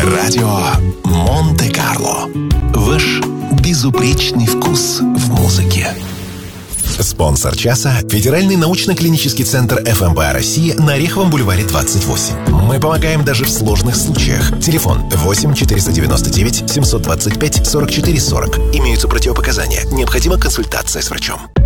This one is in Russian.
Радио Монте-Карло. Ваш безупречный вкус в музыке. Спонсор часа – Федеральный научно-клинический центр ФМБА России на Ореховом бульваре 28. Мы помогаем даже в сложных случаях. Телефон 8 499 725 44 40. Имеются противопоказания. Необходима консультация с врачом.